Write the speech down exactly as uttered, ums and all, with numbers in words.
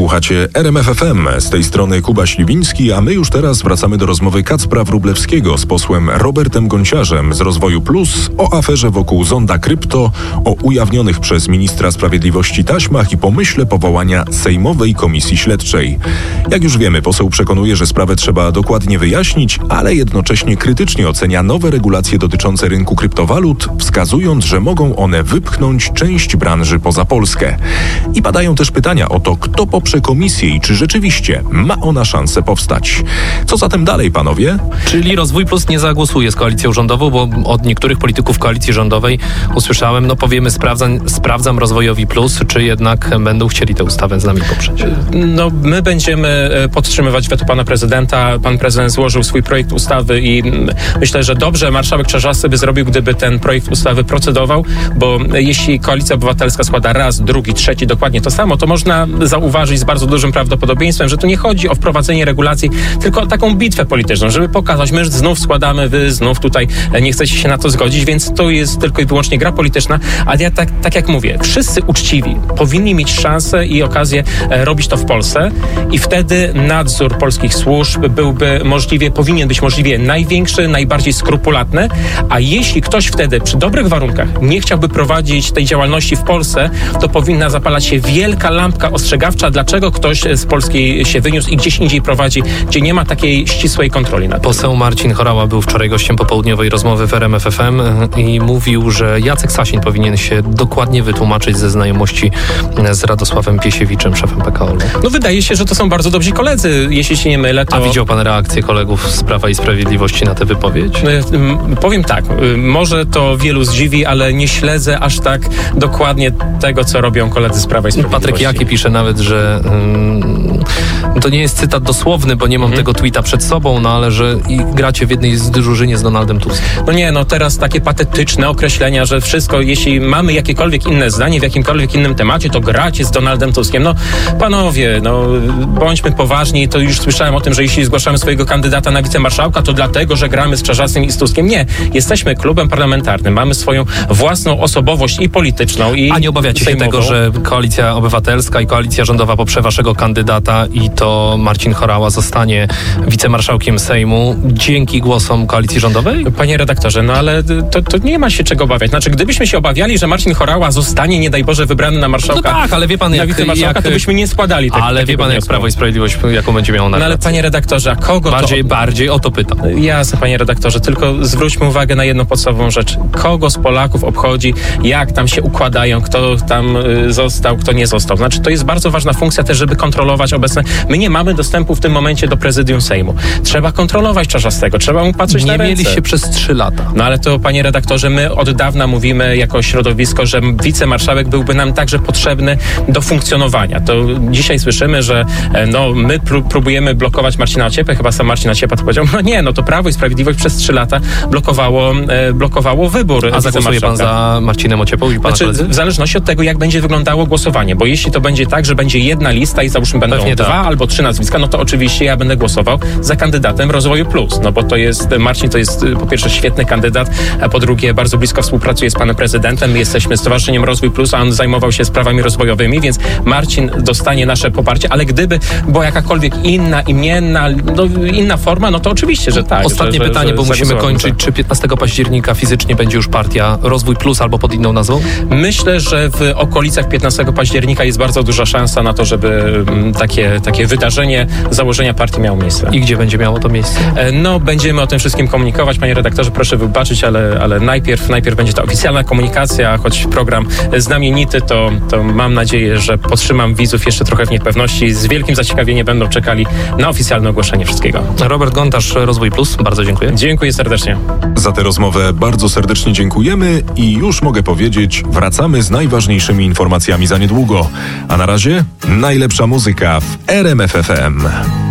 Słuchacie R M F F M, z tej strony Kuba Śliwiński, a my już teraz wracamy do rozmowy Kacpra Wróblewskiego z posłem Robertem Gonciarzem z Rozwoju Plus o aferze wokół Zonda Krypto, o ujawnionych przez ministra sprawiedliwości taśmach i pomyśle powołania Sejmowej Komisji Śledczej. Jak już wiemy, poseł przekonuje, że sprawę trzeba dokładnie wyjaśnić, ale jednocześnie krytycznie ocenia nowe regulacje dotyczące rynku kryptowalut, wskazując, że mogą one wypchnąć część branży poza Polskę. I padają też pytania o to, kto poprze komisję i czy rzeczywiście ma ona szansę powstać. Co zatem dalej, panowie? Czyli Rozwój Plus nie zagłosuje z koalicją rządową, bo od niektórych polityków koalicji rządowej usłyszałem, no powiemy, sprawdzam, sprawdzam Rozwojowi Plus, czy jednak będą chcieli tę ustawę z nami poprzeć. No, my będziemy podtrzymywać weto pana prezydenta. Pan prezydent złożył swój projekt ustawy i myślę, że dobrze marszałek Czarzasty by zrobił, gdyby ten projekt ustawy procedował, bo jeśli Koalicja Obywatelska składa raz, drugi, trzeci dokładnie to samo, to można zauważyć z bardzo dużym prawdopodobieństwem, że tu nie chodzi o wprowadzenie regulacji, tylko o taką bitwę polityczną, żeby pokazać, my znów składamy, wy znów tutaj nie chcecie się na to zgodzić, więc to jest tylko i wyłącznie gra polityczna, ale ja tak, tak jak mówię, wszyscy uczciwi powinni mieć szansę i okazję robić to w Polsce i wtedy nadzór polskich służb byłby możliwie, powinien być możliwie największy, najbardziej skrupulatny, a jeśli ktoś wtedy przy dobrych warunkach nie chciałby prowadzić tej działalności w Polsce, to powinna zapalać się wielka lampka ostrzegawcza, dlaczego ktoś z Polski się wyniósł i gdzieś indziej prowadzi, gdzie nie ma takiej ścisłej kontroli nad tym. Poseł Marcin Horała był wczoraj gościem popołudniowej rozmowy w R M F F M i mówił, że Jacek Sasin powinien się dokładnie wytłumaczyć ze znajomości z Radosławem Piesiewiczem, szefem P K O L u. No wydaje się, że to są bardzo dobrzy koledzy, jeśli się nie mylę. To... A widział pan reakcję kolegów z Prawa i Sprawiedliwości na tę wypowiedź? Powiem tak, może to wielu zdziwi, ale nie śledzę aż tak dokładnie tego, co robią koledzy z Prawa i Sprawiedliwości. Patryk Jaki pisze nawet, że um, to nie jest cytat dosłowny, bo nie mam hmm. tego tweeta przed sobą, no ale że i gracie w jednej z drużynie z Donaldem Tuskiem. No nie, no teraz takie patetyczne określenia, że wszystko, jeśli mamy jakiekolwiek inne zdanie w jakimkolwiek innym temacie, to gracie z Donaldem Tuskiem. No panowie, no bądźmy poważni, to już słyszałem o tym, że jeśli zgłaszamy swojego kandydata na wicemarszałka, to dlatego, że gramy z Czarzastym i z Tuskiem. Nie, jesteśmy klubem parlamentarnym, mamy swoją własną osobowość i polityczną, i A nie obawiacie sejmową. się tego, że Koalicja Obywatelska i Koalicja Rządowa poprze waszego kandydata i to Marcin Horała zostanie wicemarszałkiem Sejmu dzięki głosom Koalicji Rządowej? Panie redaktorze, no ale to, to nie ma się czego obawiać. Znaczy, gdybyśmy się obawiali, że Marcin Horała zostanie, nie daj Boże, wybrany na marszałka, no tak, ale wie pan, na jak, wicemarszałka, jak, to byśmy nie składali tego. Ale wie pan, jak Prawo i Sprawiedliwość, jaką będzie miało narrację? No ale panie redaktorze, a kogo bardziej, to... Bardziej o to pytam. Jasne, panie redaktorze, tylko zwróćmy uwagę na jedną podstawową rzecz. Kogo z Polaków obchodzi, jak tam się układają, kto tam y, został, kto nie został. Znaczy, to jest bardzo ważna funkcja też, żeby kontrolować obecne... My nie mamy dostępu w tym momencie do prezydium Sejmu. Trzeba kontrolować Czarzastego, trzeba mu patrzeć nie na ręce. Nie mieliście przez trzy lata. No ale to, panie redaktorze, my od dawna mówimy jako środowisko, że wicemarszałek byłby nam także potrzebny do funkcjonowania. To dzisiaj słyszymy, że no, my pró- próbujemy blokować Marcina Ociepę, chyba sam Marcin Ociepa to powiedział, no nie, no to Prawo i Sprawiedliwość przez trzy lata blokowało, e, blokowało wybór. A zagłosuje pan za Marcinem Ociepą i pana Znaczy, w zależności od tego, jak będzie wyglądało głosowanie, bo jeśli to będzie tak, że będzie jedna lista i załóżmy będą Pewnie dwa tak. albo trzy nazwiska, no to oczywiście ja będę głosował za kandydatem Rozwoju Plus, no bo to jest, Marcin to jest po pierwsze świetny kandydat, a po drugie bardzo blisko współpracuje z panem prezydentem, my jesteśmy Stowarzyszeniem Rozwój Plus, a on zajmował się sprawami rozwojowymi, więc Marcin dostanie nasze poparcie, ale gdyby była jakakolwiek inna, imienna, no, inna forma, no to oczywiście, że tak. Ostatnie że, pytanie, że, bo że musimy kończyć. Czy piętnastego października fizycznie będzie już partia Rozwój Plus albo pod inną nazwą? Myślę, że w okolicach piętnastego października jest bardzo duża szansa na to, żeby takie, takie wydarzenie założenia partii miało miejsce. I gdzie będzie miało to miejsce? No, będziemy o tym wszystkim komunikować. Panie redaktorze, proszę wybaczyć, ale, ale najpierw, najpierw będzie to oficjalna komunikacja, choć program znamienity, to, to mam nadzieję, że podtrzymam widzów jeszcze trochę w niepewności. Z wielkim zaciekawieniem będą czekali na oficjalne ogłoszenie wszystkiego. Robert Gontarz, Rozwój Plus, bardzo dziękuję. Dziękuję serdecznie. Za tę rozmowę bardzo serdecznie dziękujemy i już mogę powiedzieć, wracamy z najważniejszymi informacjami za niedługo. A na razie najlepsza muzyka w R M F F M.